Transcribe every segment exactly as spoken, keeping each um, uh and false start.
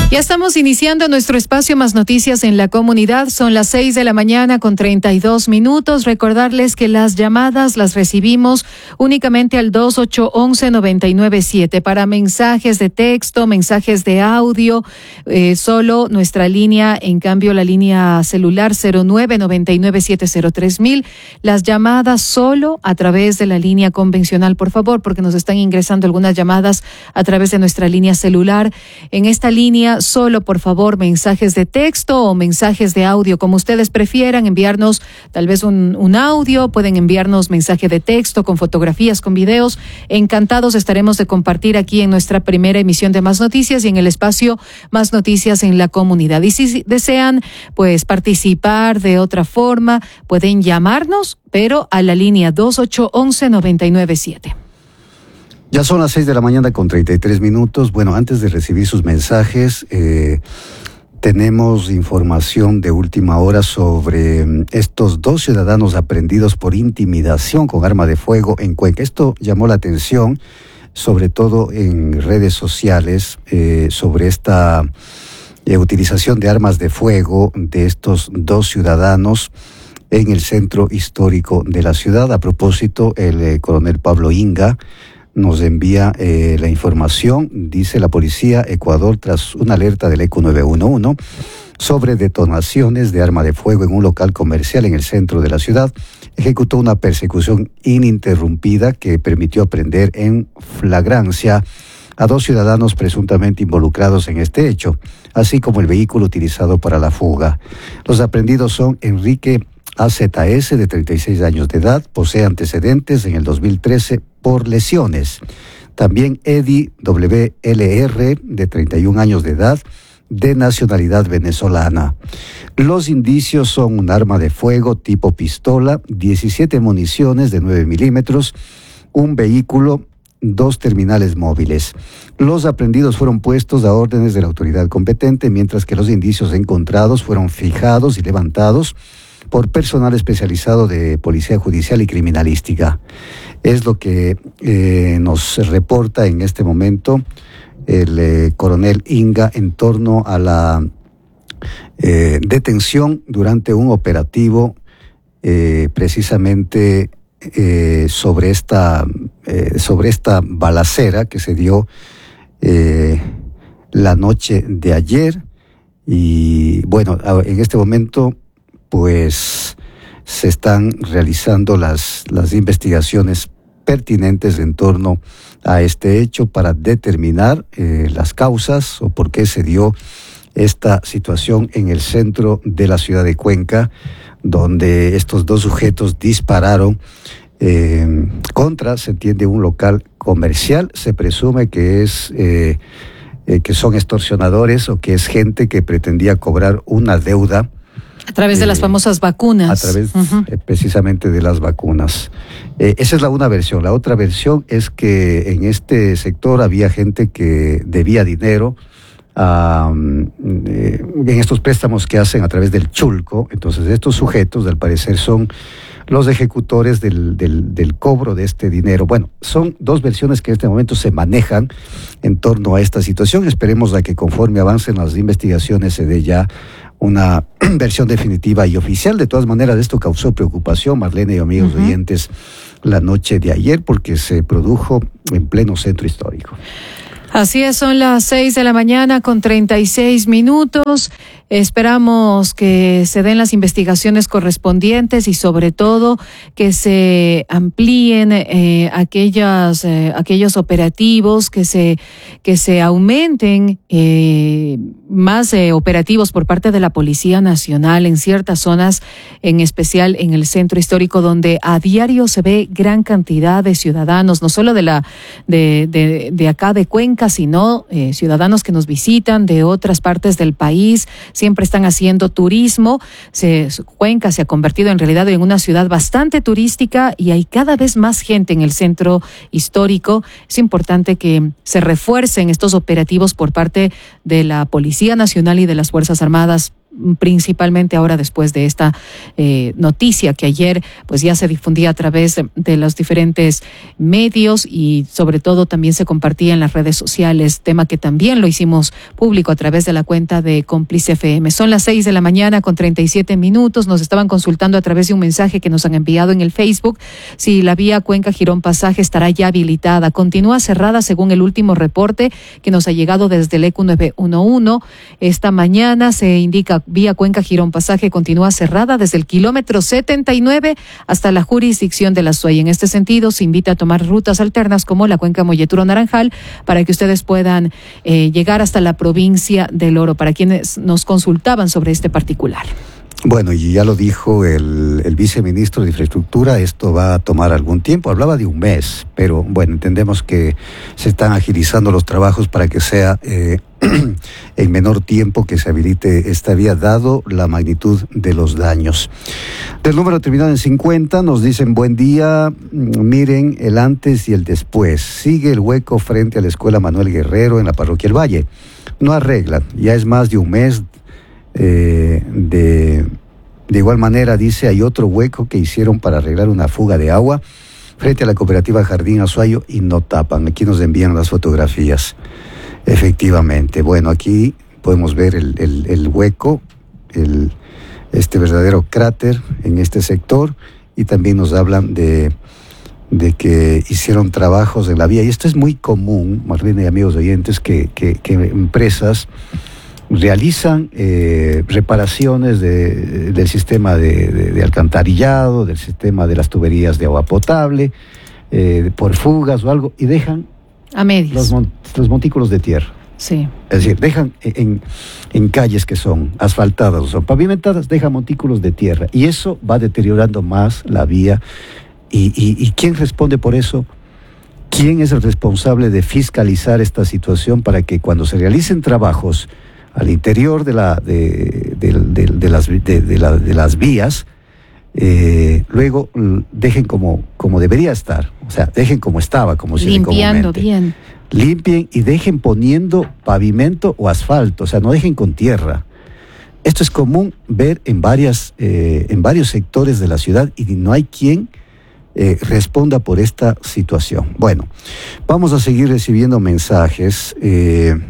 Ya estamos iniciando nuestro espacio Más Noticias en la Comunidad. Son las seis de la mañana con treinta y dos minutos. Recordarles que las llamadas las recibimos únicamente al dos ocho once noventa y nueve siete. Para mensajes de texto, mensajes de audio, eh, solo nuestra línea, en cambio la línea celular cero nueve noventa y nueve siete cero tres mil. Las llamadas solo a través de la línea convencional, por favor, porque nos están ingresando algunas llamadas a través de nuestra línea celular. En esta línea solo, por favor, mensajes de texto o mensajes de audio, como ustedes prefieran, enviarnos tal vez un, un audio, pueden enviarnos mensaje de texto con fotografías, con videos. Encantados estaremos de compartir aquí en nuestra primera emisión de Más Noticias y en el espacio Más Noticias en la Comunidad. Y si desean, pues, participar de otra forma, pueden llamarnos, pero a la línea dos ocho once noventa y nueve siete. Ya son las seis de la mañana con treinta y tres minutos. Bueno, antes de recibir sus mensajes, eh, tenemos información de última hora sobre estos dos ciudadanos aprehendidos por intimidación con arma de fuego en Cuenca. Esto llamó la atención, sobre todo en redes sociales, eh, sobre esta eh, utilización de armas de fuego de estos dos ciudadanos en el centro histórico de la ciudad. A propósito, el eh, coronel Pablo Inga nos envía eh, la información. Dice: la policía Ecuador, tras una alerta del E C U nueve uno uno sobre detonaciones de arma de fuego en un local comercial en el centro de la ciudad, ejecutó una persecución ininterrumpida que permitió apreender en flagrancia a dos ciudadanos presuntamente involucrados en este hecho, así como el vehículo utilizado para la fuga. Los aprehendidos son Enrique A Z S, de treinta y seis años de edad, posee antecedentes en el dos mil trece por lesiones. También Eddie W L R, de treinta y un años de edad, de nacionalidad venezolana. Los indicios son un arma de fuego tipo pistola, diecisiete municiones de nueve milímetros, un vehículo, dos terminales móviles. Los aprehendidos fueron puestos a órdenes de la autoridad competente, mientras que los indicios encontrados fueron fijados y levantados por personal especializado de Policía Judicial y Criminalística. Es lo que eh, nos reporta en este momento el eh, coronel Inga en torno a la eh, detención durante un operativo eh, precisamente eh, sobre esta eh, sobre esta balacera que se dio eh, la noche de ayer. Y bueno, en este momento pues se están realizando las, las investigaciones pertinentes en torno a este hecho para determinar eh, las causas o por qué se dio esta situación en el centro de la ciudad de Cuenca, donde estos dos sujetos dispararon eh, contra, se entiende, un local comercial. Se presume que es eh, eh, que son extorsionadores o que es gente que pretendía cobrar una deuda a través de eh, las famosas vacunas. A través uh-huh. eh, precisamente de las vacunas. Eh, esa es la una versión. La otra versión es que en este sector había gente que debía dinero uh, eh, en estos préstamos que hacen a través del Chulco. Entonces estos sujetos, al parecer, son los ejecutores del, del, del cobro de este dinero. Bueno, son dos versiones que en este momento se manejan en torno a esta situación. Esperemos a que conforme avancen las investigaciones se dé ya una versión definitiva y oficial. De todas maneras, esto causó preocupación, Marlene y amigos uh-huh. oyentes, la noche de ayer, porque se produjo en pleno centro histórico. Así es, son las seis de la mañana con treinta y seis minutos. Esperamos que se den las investigaciones correspondientes y sobre todo que se amplíen eh, aquellas, eh, aquellos operativos, que se, que se aumenten eh, más eh, operativos por parte de la Policía Nacional en ciertas zonas, en especial en el centro histórico, donde a diario se ve gran cantidad de ciudadanos, no solo de la de, de, de acá de Cuenca, sino eh, ciudadanos que nos visitan de otras partes del país. Siempre están haciendo turismo. Se, Cuenca se ha convertido en realidad en una ciudad bastante turística y hay cada vez más gente en el centro histórico. Es importante que se refuercen estos operativos por parte de la Policía Nacional y de las Fuerzas Armadas principalmente ahora después de esta eh, noticia que ayer pues ya se difundía a través de, de los diferentes medios y sobre todo también se compartía en las redes sociales, tema que también lo hicimos público a través de la cuenta de Cómplice F M. Son las seis de la mañana con treinta y siete minutos. Nos estaban consultando a través de un mensaje que nos han enviado en el Facebook si la vía Cuenca Girón Pasaje estará ya habilitada. Continúa cerrada según el último reporte que nos ha llegado desde el E Q nueve uno uno. Esta mañana se indica vía Cuenca Girón Pasaje continúa cerrada desde el kilómetro setenta y nueve hasta la jurisdicción de La Suey. En este sentido, se invita a tomar rutas alternas como la Cuenca Molleturo Naranjal para que ustedes puedan eh, llegar hasta la provincia del Oro, para quienes nos consultaban sobre este particular. Bueno, y ya lo dijo el, el viceministro de Infraestructura, esto va a tomar algún tiempo, hablaba de un mes, pero bueno, entendemos que se están agilizando los trabajos para que sea eh, en menor tiempo que se habilite esta vía, dado la magnitud de los daños. Del número terminado en cincuenta nos dicen: buen día, miren el antes y el después. Sigue el hueco frente a la Escuela Manuel Guerrero en la Parroquia El Valle. No arreglan, ya es más de un mes. Eh, de, de igual manera, dice, hay otro hueco que hicieron para arreglar una fuga de agua frente a la cooperativa Jardín Azuayo y no tapan. Aquí nos envían las fotografías. Efectivamente, bueno, aquí podemos ver el, el, el hueco, el, este verdadero cráter en este sector, y también nos hablan de, de que hicieron trabajos en la vía. Y esto es muy común, Marlene y amigos oyentes, que, que, que empresas realizan eh, reparaciones de, del sistema de, de, de alcantarillado, del sistema de las tuberías de agua potable, eh, por fugas o algo, y dejan a medias los, mon, los montículos de tierra. Sí. Es decir, dejan en, en calles que son asfaltadas o son pavimentadas, dejan montículos de tierra, y eso va deteriorando más la vía. ¿Y, y, y quién responde por eso? ¿Quién es el responsable de fiscalizar esta situación para que cuando se realicen trabajos al interior de, la, de, de, de, de, las, de, de, la, de las vías, eh, luego dejen como, como debería estar? O sea, dejen como estaba, como se dice comúnmente. Limpiando bien. Limpien y dejen poniendo pavimento o asfalto, o sea, no dejen con tierra. Esto es común ver en, varias, eh, en varios sectores de la ciudad, y no hay quien eh, responda por esta situación. Bueno, vamos a seguir recibiendo mensajes. Eh,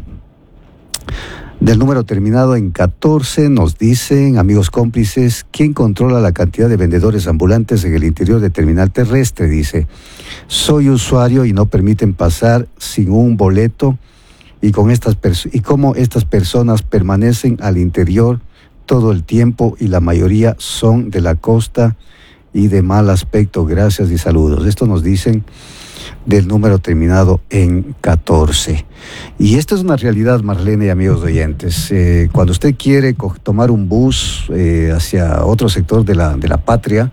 Del número terminado en catorce nos dicen, amigos cómplices, ¿quién controla la cantidad de vendedores ambulantes en el interior de Terminal Terrestre? Dice, soy usuario y no permiten pasar sin un boleto, y con estas pers- y cómo estas personas permanecen al interior todo el tiempo, y la mayoría son de la costa y de mal aspecto. Gracias y saludos. Esto nos dicen del número terminado en catorce. Y esta es una realidad, Marlene y amigos oyentes. Eh, cuando usted quiere co- tomar un bus eh, hacia otro sector de la, de la patria,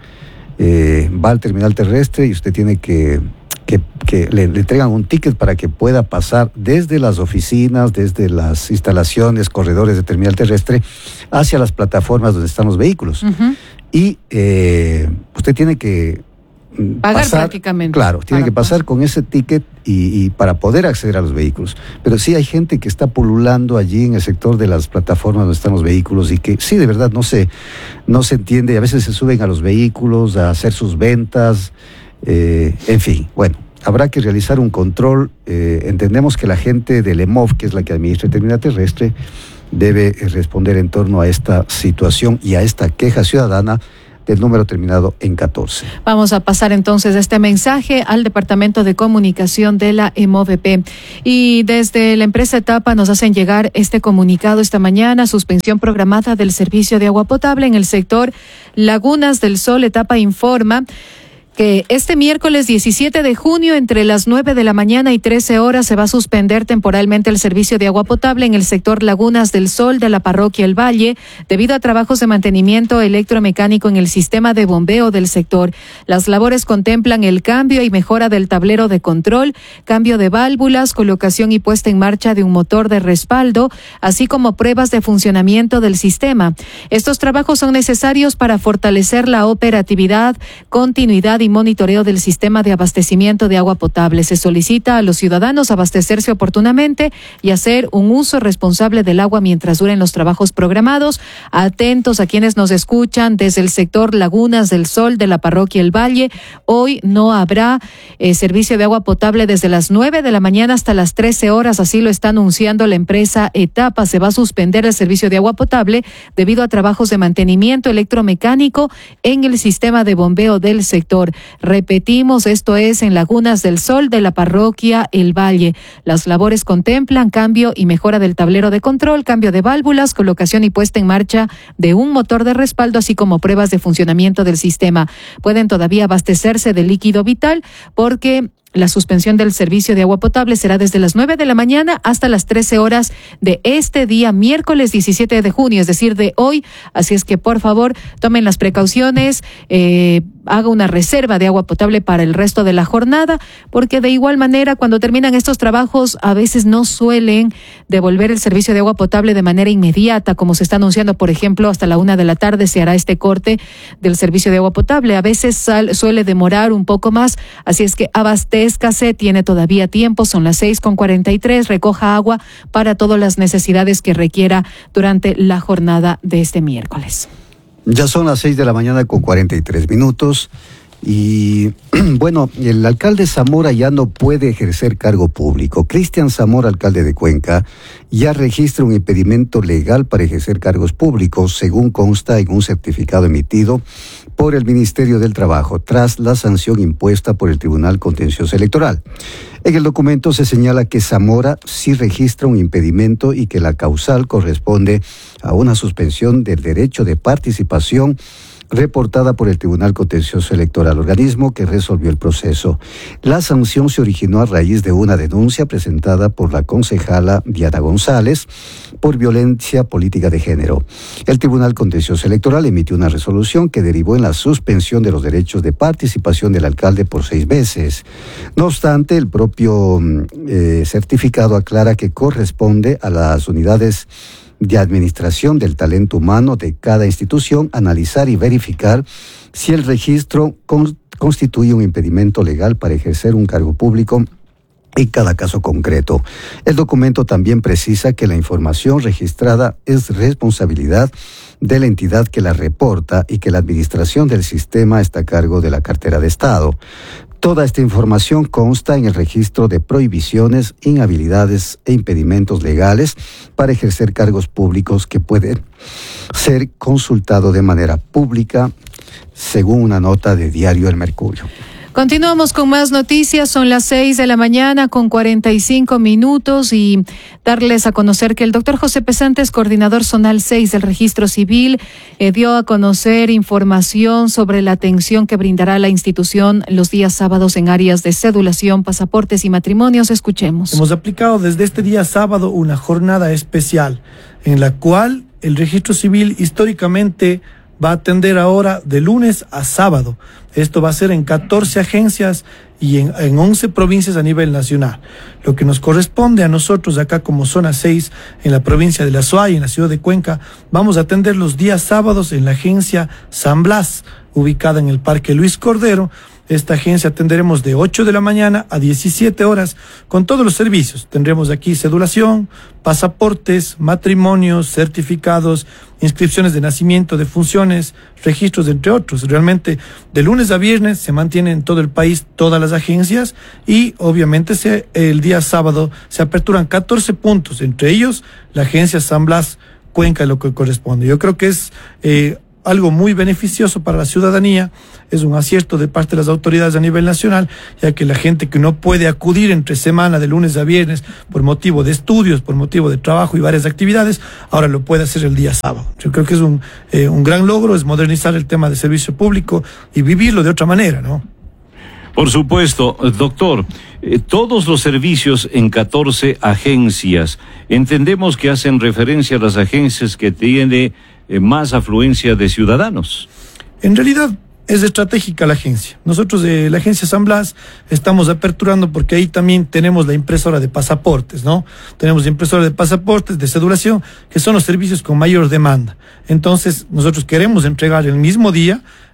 eh, va al terminal terrestre y usted tiene que, que, que le, le entregan un ticket para que pueda pasar desde las oficinas, desde las instalaciones, corredores de terminal terrestre, hacia las plataformas donde están los vehículos. Uh-huh. Y eh, usted tiene que pagar pasar, prácticamente. Claro, tiene que pasar con ese ticket y, y para poder acceder a los vehículos. Pero sí hay gente que está pululando allí en el sector de las plataformas donde están los vehículos, y que sí, de verdad, no se, no se entiende, y a veces se suben a los vehículos a hacer sus ventas, eh, en fin, bueno, habrá que realizar un control. Eh, entendemos que la gente del E M O V, que es la que administra el terminal terrestre, debe responder en torno a esta situación y a esta queja ciudadana del número terminado en catorce. Vamos a pasar entonces este mensaje al Departamento de Comunicación de la E M O V P. Y desde la empresa Etapa nos hacen llegar este comunicado esta mañana: suspensión programada del servicio de agua potable en el sector Lagunas del Sol. Etapa informa que este miércoles diecisiete de junio, entre las nueve de la mañana y trece horas, se va a suspender temporalmente el servicio de agua potable en el sector Lagunas del Sol de la parroquia El Valle, debido a trabajos de mantenimiento electromecánico en el sistema de bombeo del sector. Las labores contemplan el cambio y mejora del tablero de control, cambio de válvulas, colocación y puesta en marcha de un motor de respaldo, así como pruebas de funcionamiento del sistema. Estos trabajos son necesarios para fortalecer la operatividad, continuidad y y monitoreo del sistema de abastecimiento de agua potable. Se solicita a los ciudadanos abastecerse oportunamente y hacer un uso responsable del agua mientras duren los trabajos programados. Atentos a quienes nos escuchan desde el sector Lagunas del Sol de la parroquia El Valle. Hoy no habrá eh, servicio de agua potable desde las nueve de la mañana hasta las trece horas, así lo está anunciando la empresa Etapa. Se va a suspender el servicio de agua potable debido a trabajos de mantenimiento electromecánico en el sistema de bombeo del sector. Repetimos, esto es en Lagunas del Sol de la parroquia El Valle. Las labores contemplan cambio y mejora del tablero de control, cambio de válvulas, colocación y puesta en marcha de un motor de respaldo, así como pruebas de funcionamiento del sistema. Pueden todavía abastecerse de líquido vital porque la suspensión del servicio de agua potable será desde las nueve de la mañana hasta las trece horas de este día, miércoles diecisiete de junio, es decir, de hoy. Así es que, por favor, tomen las precauciones, eh, haga una reserva de agua potable para el resto de la jornada, porque de igual manera, cuando terminan estos trabajos, a veces no suelen devolver el servicio de agua potable de manera inmediata, como se está anunciando, por ejemplo, hasta la una de la tarde se hará este corte del servicio de agua potable. A veces sal, suele demorar un poco más, así es que abastece. Escasez, tiene todavía tiempo, son las seis con cuarenta y tres, recoja agua para todas las necesidades que requiera durante la jornada de este miércoles. Ya son las seis de la mañana con cuarenta y tres minutos y bueno, el alcalde Zamora ya no puede ejercer cargo público. Cristian Zamora, alcalde de Cuenca, ya registra un impedimento legal para ejercer cargos públicos, según consta en un certificado emitido por el Ministerio del Trabajo, tras la sanción impuesta por el Tribunal Contencioso Electoral. En el documento se señala que Zamora sí registra un impedimento y que la causal corresponde a una suspensión del derecho de participación reportada por el Tribunal Contencioso Electoral, organismo que resolvió el proceso. La sanción se originó a raíz de una denuncia presentada por la concejala Diana González por violencia política de género. El Tribunal Contencioso Electoral emitió una resolución que derivó en la suspensión de los derechos de participación del alcalde por seis meses. No obstante, el propio eh, certificado aclara que corresponde a las unidades de administración del talento humano de cada institución analizar y verificar si el registro con, constituye un impedimento legal para ejercer un cargo público en cada caso concreto. El documento también precisa que la información registrada es responsabilidad de la entidad que la reporta y que la administración del sistema está a cargo de la cartera de Estado. Toda esta información consta en el registro de prohibiciones, inhabilidades e impedimentos legales para ejercer cargos públicos que pueden ser consultados de manera pública, según una nota de Diario El Mercurio. Continuamos con más noticias, son las seis de la mañana con cuarenta y cinco minutos y darles a conocer que el doctor José Pesantes, coordinador zonal seis del Registro Civil, eh, dio a conocer información sobre la atención que brindará la institución los días sábados en áreas de cedulación, pasaportes y matrimonios. Escuchemos. Hemos aplicado desde este día sábado una jornada especial en la cual el Registro Civil históricamente va a atender ahora de lunes a sábado. Esto va a ser en catorce agencias y en, en once provincias a nivel nacional. Lo que nos corresponde a nosotros acá como zona seis, en la provincia de La Suay, en la ciudad de Cuenca, vamos a atender los días sábados en la agencia San Blas, ubicada en el Parque Luis Cordero. Esta agencia atenderemos de ocho de la mañana a diecisiete horas con todos los servicios. Tendremos aquí cedulación, pasaportes, matrimonios, certificados, inscripciones de nacimiento, de funciones, registros, entre otros. Realmente de lunes a viernes se mantienen en todo el país todas las agencias y obviamente se, el día sábado se aperturan catorce puntos, entre ellos la agencia San Blas Cuenca, lo que corresponde. Yo creo que es eh, algo muy beneficioso para la ciudadanía, es un acierto de parte de las autoridades a nivel nacional, ya que la gente que no puede acudir entre semana de lunes a viernes por motivo de estudios, por motivo de trabajo y varias actividades, ahora lo puede hacer el día sábado. Yo creo que es un, eh, un gran logro, es modernizar el tema de servicio público y vivirlo de otra manera, ¿no? Por supuesto, doctor, eh, todos los servicios en catorce agencias, entendemos que hacen referencia a las agencias que tiene eh, más afluencia de ciudadanos. En realidad es estratégica la agencia. Nosotros de la agencia San Blas estamos aperturando porque ahí también tenemos la impresora de pasaportes, ¿no? Tenemos la impresora de pasaportes, de cedulación, que son los servicios con mayor demanda. Entonces nosotros queremos entregar el mismo día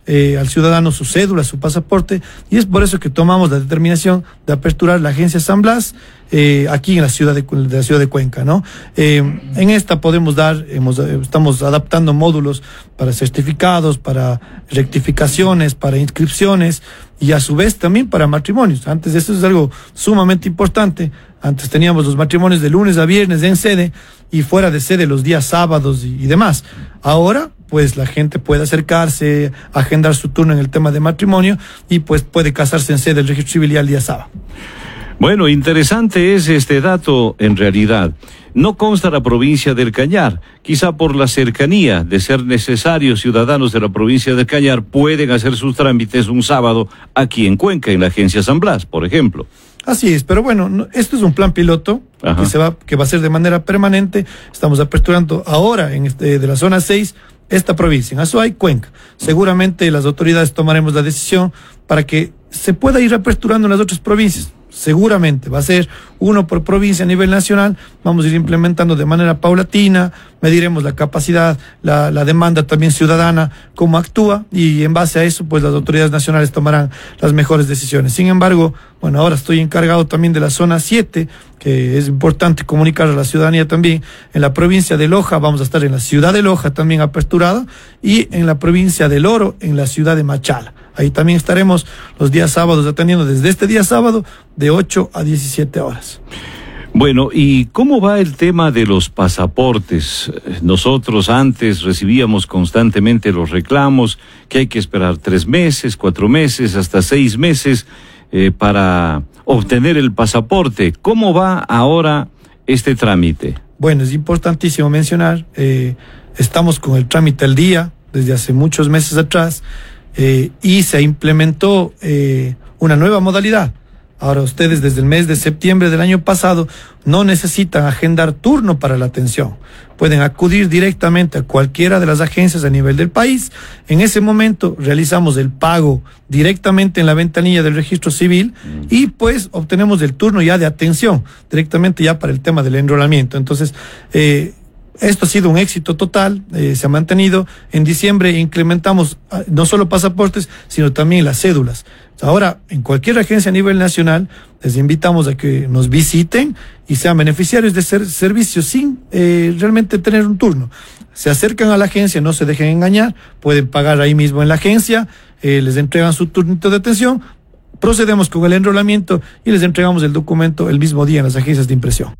eh, al ciudadano su cédula, su pasaporte, y es por eso que tomamos la determinación de aperturar la agencia San Blas eh, aquí en la ciudad de, de la ciudad de Cuenca, ¿no? Eh, en esta podemos dar, hemos, estamos adaptando módulos para certificados, para rectificaciones, para inscripciones y a su vez también para matrimonios. Antes de eso es algo sumamente importante. Antes teníamos los matrimonios de lunes a viernes en sede y fuera de sede los días sábados y, y demás. Ahora, pues la gente puede acercarse, agendar su turno en el tema de matrimonio y pues puede casarse en sede del registro civil ya el día sábado. Bueno, interesante es este dato en realidad. No consta la provincia del Cañar. Quizá por la cercanía de ser necesarios, ciudadanos de la provincia del Cañar pueden hacer sus trámites un sábado aquí en Cuenca, en la agencia San Blas, por ejemplo. Así es, pero bueno, no, esto es un plan piloto que se va, que va a ser de manera permanente. Estamos aperturando ahora en este, de la zona seis esta provincia, en Azuay, Cuenca. Seguramente las autoridades tomaremos la decisión para que se pueda ir aperturando en las otras provincias. Seguramente va a ser uno por provincia a nivel nacional, vamos a ir implementando de manera paulatina, mediremos la capacidad, la, la demanda también ciudadana, cómo actúa, y en base a eso pues las autoridades nacionales tomarán las mejores decisiones. Sin embargo, bueno, ahora estoy encargado también de la zona siete, que es importante comunicar a la ciudadanía también. En la provincia de Loja vamos a estar en la ciudad de Loja también aperturada, y en la provincia del Oro en la ciudad de Machala. Ahí también estaremos los días sábados atendiendo desde este día sábado de ocho a diecisiete horas. Bueno, ¿y cómo va el tema de los pasaportes? Nosotros antes recibíamos constantemente los reclamos que hay que esperar tres meses, cuatro meses, hasta seis meses eh, para obtener el pasaporte. ¿Cómo va ahora este trámite? Bueno, es importantísimo mencionar, eh, estamos con el trámite al día desde hace muchos meses atrás. Eh, y se implementó eh, una nueva modalidad. Ahora ustedes desde el mes de septiembre del año pasado no necesitan agendar turno para la atención. Pueden acudir directamente a cualquiera de las agencias a nivel del país. En ese momento realizamos el pago directamente en la ventanilla del registro civil y pues obtenemos el turno ya de atención directamente ya para el tema del enrolamiento. Entonces, eh, esto ha sido un éxito total, eh, se ha mantenido. En diciembre incrementamos uh, no solo pasaportes, sino también las cédulas. Ahora, en cualquier agencia a nivel nacional, les invitamos a que nos visiten y sean beneficiarios de ser servicios sin eh, realmente tener un turno. Se acercan a la agencia, no se dejen engañar, pueden pagar ahí mismo en la agencia, eh, les entregan su turnito de atención, procedemos con el enrolamiento y les entregamos el documento el mismo día en las agencias de impresión.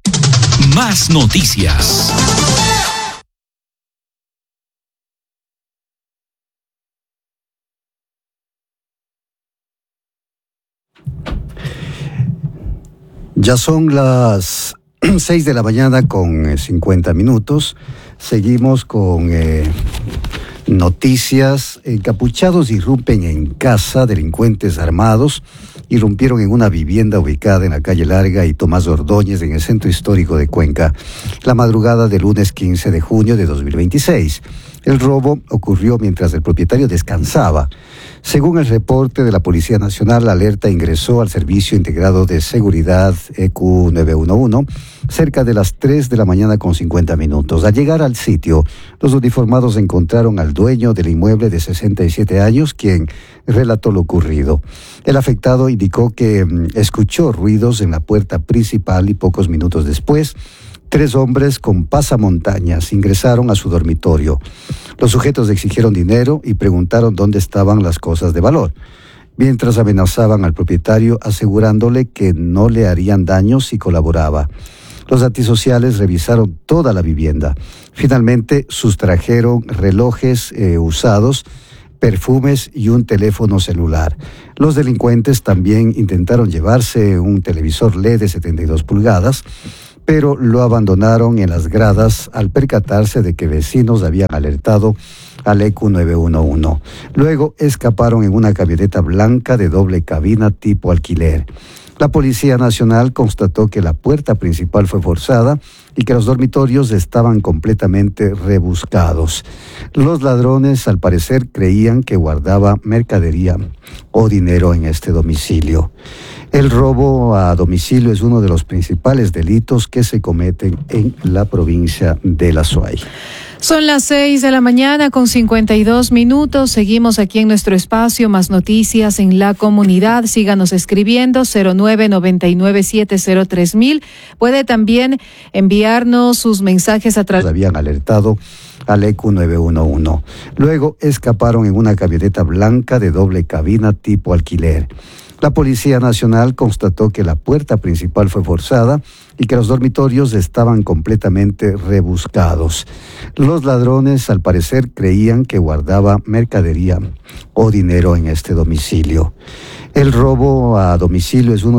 Más noticias. Ya son las seis de la mañana con cincuenta minutos. Seguimos con eh, noticias. Encapuchados irrumpen en casa. Delincuentes armados irrumpieron en una vivienda ubicada en la calle Larga y Tomás Ordóñez en el centro histórico de Cuenca la madrugada del lunes quince de junio de dos mil veintiséis. El robo ocurrió mientras el propietario descansaba. Según el reporte de la Policía Nacional, la alerta ingresó al Servicio Integrado de Seguridad E Q nueve uno uno cerca de las tres de la mañana con cincuenta minutos. Al llegar al sitio, los uniformados encontraron al dueño del inmueble de sesenta y siete años, quien relató lo ocurrido. El afectado indicó que mm, escuchó ruidos en la puerta principal y pocos minutos después, tres hombres con pasamontañas ingresaron a su dormitorio. Los sujetos exigieron dinero y preguntaron dónde estaban las cosas de valor, mientras amenazaban al propietario asegurándole que no le harían daño si colaboraba. Los antisociales revisaron toda la vivienda. Finalmente sustrajeron relojes eh, usados, perfumes y un teléfono celular. Los delincuentes también intentaron llevarse un televisor L E D de setenta y dos pulgadas, pero lo abandonaron en las gradas al percatarse de que vecinos habían alertado al E Q nueve uno uno. Luego escaparon en una camioneta blanca de doble cabina tipo alquiler. La Policía Nacional constató que la puerta principal fue forzada y que los dormitorios estaban completamente rebuscados. Los ladrones, al parecer, creían que guardaba mercadería o dinero en este domicilio. El robo a domicilio es uno de los principales delitos que se cometen en la provincia de La Azuay. Son las seis de la mañana con cincuenta y dos minutos. Seguimos aquí en nuestro espacio Más Noticias en la Comunidad. Síganos escribiendo cero nueve nueve nueve siete cero tres mil. Puede también enviarnos sus mensajes a través. Habían alertado al E Q nueve uno uno. Luego escaparon en una camioneta blanca de doble cabina tipo alquiler. La Policía Nacional constató que la puerta principal fue forzada y que los dormitorios estaban completamente rebuscados. Los ladrones, al parecer, creían que guardaba mercadería o dinero en este domicilio. El robo a domicilio es uno